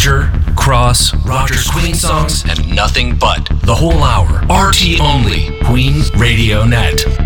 Roger, Cross, Roger's Queen songs, and nothing but the whole hour. RT only, Queen Radio Net.